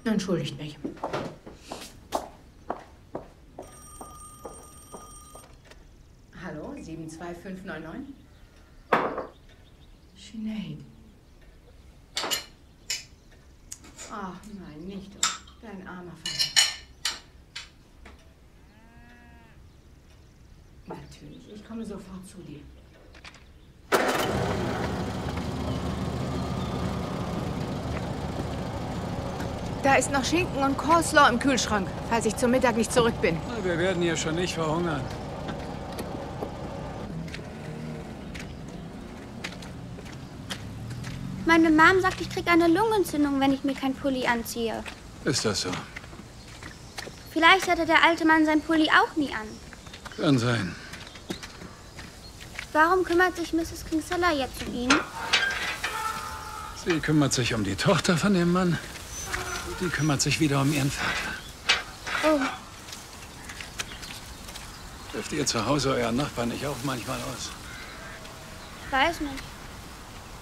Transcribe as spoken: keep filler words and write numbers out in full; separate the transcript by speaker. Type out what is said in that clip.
Speaker 1: Entschuldigt mich. Hallo, sieben zwei fünf neun neun? Sinead. Ach nein, nicht doch. Dein armer Vater. Natürlich, ich komme sofort zu dir. Da ist noch Schinken und Coleslaw im Kühlschrank, falls ich zum Mittag nicht zurück bin.
Speaker 2: Na, wir werden hier schon nicht verhungern.
Speaker 3: Meine Mom sagt, ich krieg eine Lungenentzündung, wenn ich mir kein Pulli anziehe.
Speaker 2: Ist das so?
Speaker 3: Vielleicht hatte der alte Mann sein Pulli auch nie an.
Speaker 2: Kann sein.
Speaker 3: Warum kümmert sich Misses Kinsella jetzt um ihn?
Speaker 2: Sie kümmert sich um die Tochter von dem Mann. Die kümmert sich wieder um ihren Vater.
Speaker 3: Oh.
Speaker 2: Dürft ihr zu Hause euren Nachbarn nicht auch manchmal aus?
Speaker 3: Weiß nicht.